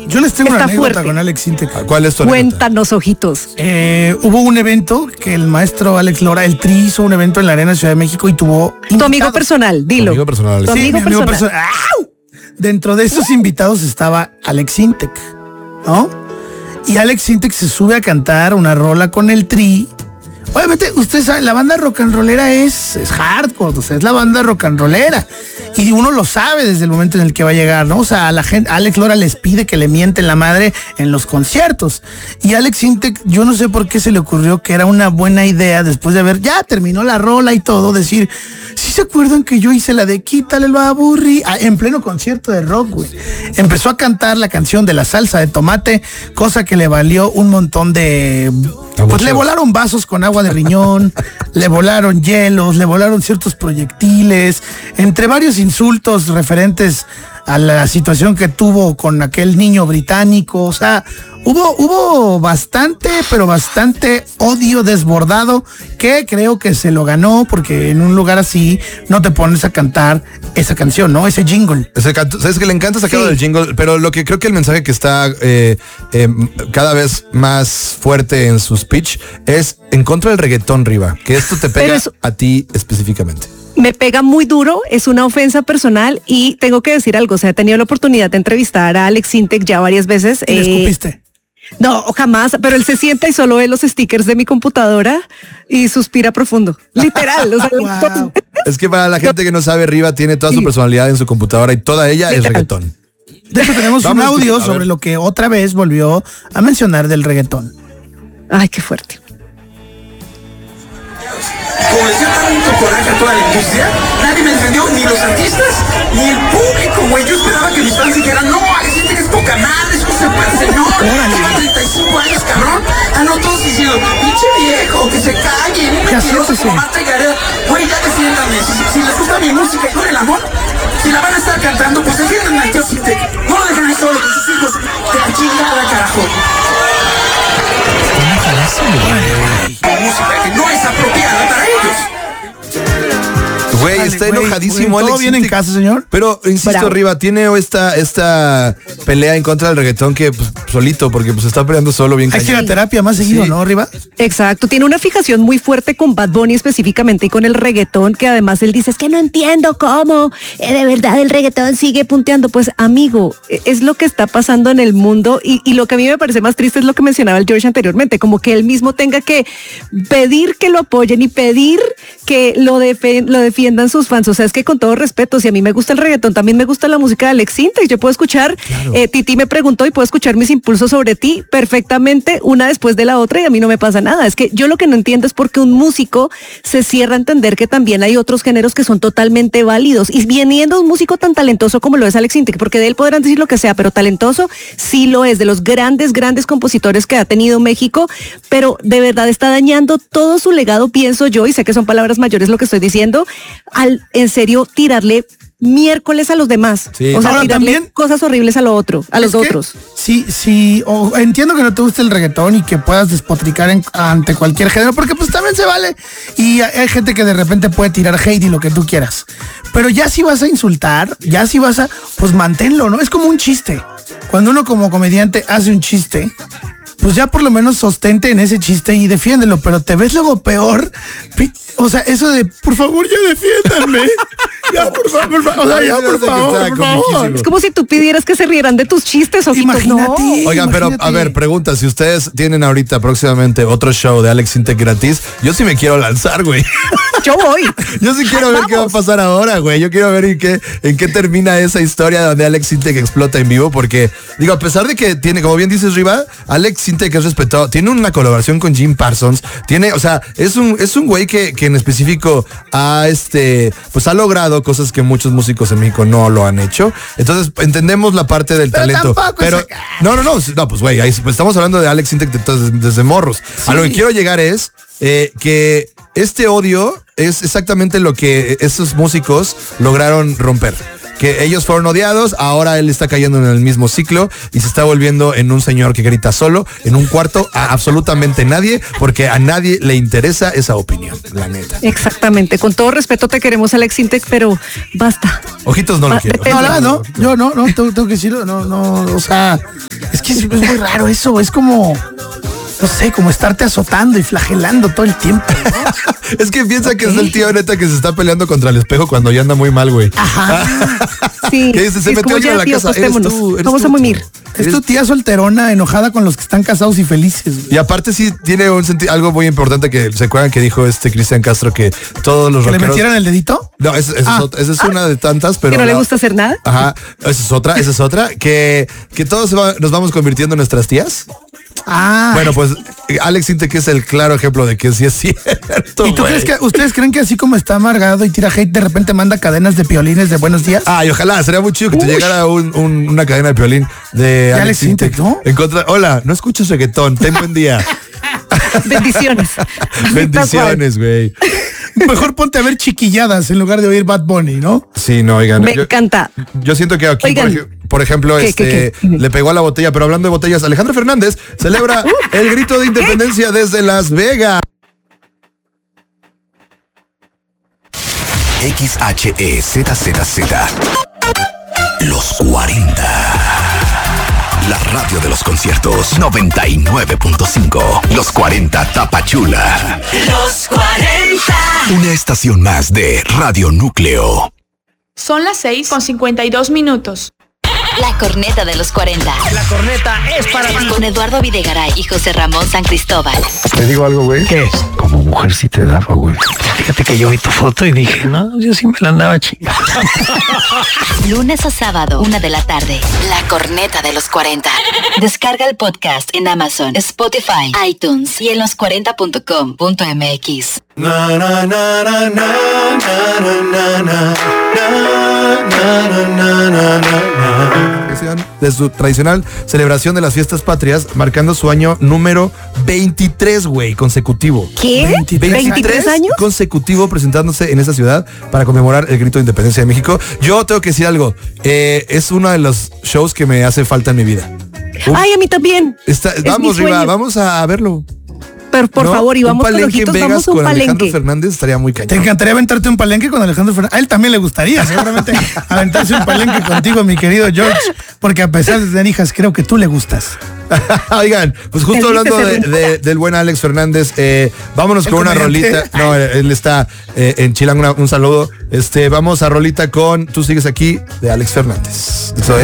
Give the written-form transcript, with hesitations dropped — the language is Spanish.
Yo les tengo una Está anécdota fuerte. con Alex Sintek. ¿Cuál es tu anécdota? Cuéntanos, ojitos. Hubo un evento que el maestro Alex Lora, el Tri, hizo un evento en la Arena Ciudad de México y tuvo Tu amigo invitados. personal, dilo. Tu amigo personal, Alex. Tu Sí, amigo mi amigo personal. personal. ¡Au! Dentro de estos invitados estaba Alex Sintek, ¿no? Y Alex Sintek se sube a cantar una rola con el Tri. Obviamente, usted sabe, la banda rock and rollera es hardcore, o sea, es la banda rock and rollera. Y uno lo sabe desde el momento en el que va a llegar, ¿no? O sea, a la gente, Alex Lora les pide que le mienten la madre en los conciertos. Y Alex Sintek, yo no sé por qué se le ocurrió que era una buena idea, después de haber, ya terminó la rola y todo, decir, ¿sí se acuerdan que yo hice la de Quítale el baburri? En pleno concierto de rock, güey. Empezó a cantar la canción de la salsa de tomate, cosa que le valió un montón de... Pues le volaron vasos con agua de riñón, le volaron hielos, le volaron ciertos proyectiles, entre varios insultos referentes a la situación que tuvo con aquel niño británico. O sea, hubo bastante, pero bastante odio desbordado que creo que se lo ganó, porque en un lugar así no te pones a cantar esa canción, ¿no? Ese jingle. Sabes que le encanta sacarlo Sí. del jingle, pero lo que creo que el mensaje que está cada vez más fuerte en su speech es en contra del reggaetón, Riva, que esto te pega Pero eso- a ti específicamente. Me pega muy duro, es una ofensa personal y tengo que decir algo, o sea, he tenido la oportunidad de entrevistar a Alex Sintek ya varias veces. Y le escupiste. No, jamás, pero él se sienta y solo ve los stickers de mi computadora y suspira profundo. Literal, o sea, Wow. Es que para la gente que no sabe, Riva tiene toda su Sí. personalidad en su computadora y toda ella es Literal. reggaetón. De hecho, tenemos un Vamos a audio escuchar, a sobre ver. lo que otra vez volvió a mencionar del reggaetón. Ay, qué fuerte. Como les dio tanto coraje a toda la industria, nadie me defendió, ni los artistas, ni el público, güey. Yo esperaba que mis fans dijeran, no, Alex Sintek es poca madre, es un señor, lleva 35 años, cabrón. Ah, no, todos diciendo, pinche viejo, que se calle, un Ya mentiroso siéntese. como Marta y Gareda. Güey, ya defiéndanme, si les gusta mi música y con el amor, si la van a estar cantando, pues defiéndanme al tío Sintek. No lo dejen ahí solo con sus hijos, de la chingada, carajo. Música que no es apropiada para ellos. Güey, Dale, está güey, enojadísimo güey, ¿todo Alex bien en Sintek. casa, señor? Pero, insisto, Bravo. Riva, tiene esta pelea en contra del reggaetón que pues, solito, porque pues está peleando solo bien Hay que ir a cañón. terapia más seguido, Sí. ¿no, Riva? Exacto, tiene una fijación muy fuerte con Bad Bunny específicamente y con el reggaetón, que además él dice, es que no entiendo cómo de verdad el reggaetón sigue punteando. Pues amigo, es lo que está pasando en el mundo y lo que a mí me parece más triste es lo que mencionaba el George anteriormente, como que él mismo tenga que pedir que lo apoyen y pedir que lo defiendan sus fans. O sea, es que con todo respeto, si a mí me gusta el reggaetón, también me gusta la música de Alex Sintek. Yo puedo escuchar, Titi me preguntó y puedo escuchar mis impulsos sobre ti perfectamente, una después de la otra, y a mí no me pasa nada. Es que yo lo que no entiendo es por qué un músico se cierra a entender que también hay otros géneros que son totalmente válidos. Y viniendo un músico tan talentoso como lo es Alex Sintek, porque de él podrán decir lo que sea, pero talentoso sí lo es, de los grandes compositores que ha tenido México, pero de verdad está dañando todo su legado, pienso yo, y sé que son palabras mayores lo que estoy diciendo, al en serio tirarle miércoles a los demás. Sí. O sea, Ahora, tirarle también- cosas horribles a lo otro, a los Es que, otros. Sí, entiendo que no te guste el reggaetón y que puedas despotricar ante cualquier género, porque pues también se vale. Y hay gente que de repente puede tirar hate y lo que tú quieras. Pero ya si vas a insultar, ya si vas a, pues manténlo, ¿no? Es como un chiste. Cuando uno como comediante hace un chiste, pues ya por lo menos sostente en ese chiste y defiéndelo, pero te ves luego peor. O sea, eso de, por favor, ya defiéndanme. Ya, por favor, o sea, ya, por favor, por favor. Es como si tú pidieras que se rieran de tus chistes, ojitos. Imagínate. No. Oigan, pero Imagínate. a ver, pregunta, si ustedes tienen ahorita próximamente otro show de Alex Sintek gratis, yo sí me quiero lanzar, güey. Yo voy. Yo sí quiero ver qué va a pasar ahora, güey. Yo quiero ver en qué termina esa historia donde Alex Sintek explota en vivo, porque, digo, a pesar de que tiene, como bien dices, Riva, Alex Sintek es respetado, tiene una colaboración con Jim Parsons, tiene, o sea, es un güey que en específico pues ha logrado cosas que muchos músicos en México no lo han hecho. Entonces, entendemos la parte del Pero talento. tampoco Pero, es- no, pues güey, ahí pues, estamos hablando de Alex Sintek desde morros. A lo que quiero llegar es que este odio es exactamente lo que esos músicos lograron romper. Que ellos fueron odiados, ahora él está cayendo en el mismo ciclo y se está volviendo en un señor que grita solo, en un cuarto, a absolutamente nadie, porque a nadie le interesa esa opinión, la neta. Exactamente. Con todo respeto te queremos, Alex Sintek, pero basta. Ojitos no lo quiero. No, yo no, tengo que decirlo, no, o sea, Es que es muy raro eso, es como, no sé, como estarte azotando y flagelando todo el tiempo, ¿no? Es que piensa que es el tío neta que se está peleando contra el espejo cuando ya anda muy mal, güey. Ajá. Sí, ¿Qué dices? Se es metió como alguien a la tío, casa. acostémonos. Eres Vamos tú, a mimir. Es tu tía solterona enojada con los que están casados y felices, güey. Y aparte sí tiene un sentido, algo muy importante que se acuerdan que dijo Cristian Castro, que todos los ¿Que le rockeros... metieran el dedito? No, esa es una de tantas, pero... ¿Que no le gusta hacer nada? Ajá, esa es otra, que todos nos vamos convirtiendo en nuestras tías. Ah. Bueno, pues Alex Sintek es el claro ejemplo de que sí es cierto. ¿Y tú güey. crees que ustedes creen que así como está amargado y tira hate, de repente manda cadenas de piolines de buenos días? Ah, y ojalá, sería muy chido que te llegara una cadena de violín de Alex Sintek, ¿no? En contra, hola, no escuches reggaetón, ten buen día. Bendiciones. Bendiciones, güey. Mejor ponte a ver Chiquilladas en lugar de oír Bad Bunny, ¿no? Sí, no, oigan. Me encanta. Yo siento que aquí, Oigan. por ejemplo, ¿Qué? le pegó a la botella, pero hablando de botellas, Alejandro Fernández celebra el grito de independencia desde Las Vegas. XHEZZZ. Los 40. La radio de los conciertos 99.5. Los 40 Tapachula. Los 40. Una estación más de Radio Núcleo. Son las 6:52. La corneta de los 40. La corneta es para ti. Con Eduardo Videgaray y José Ramón San Cristóbal. Te digo algo, güey. ¿Qué es? Como mujer sí te daba, güey. Fíjate que yo vi tu foto y dije, no, yo sí me la andaba chingando. Lunes a sábado, 1 de la tarde. La corneta de los 40. Descarga el podcast en Amazon, Spotify, iTunes y en los40.com.mx. De su tradicional celebración de las fiestas patrias, marcando su año número 23, güey, consecutivo. ¿Qué? 23 años. Consecutivo presentándose en esa ciudad para conmemorar el grito de independencia de México. Yo tengo que decir algo, es uno de los shows que me hace falta en mi vida. Ay, a mí también. Vamos, mi Riva, sueño. vamos a verlo. Pero por ¿No? favor, y vamos un con palenque en ojitos, Vegas vamos a un con Alejandro palenque. Fernández estaría muy ¿Te cañón. encantaría aventarte un palenque con Alejandro Fernández? A él también le gustaría, seguramente, aventarse un palenque contigo, mi querido George, porque a pesar de tener hijas, creo que tú le gustas. Oigan, pues justo hablando del buen Alex Fernández, vámonos ¿El con una comediante? rolita. No, él está en Chilango, un saludo. Vamos a rolita con Tú sigues aquí de Alex Fernández. Eso es.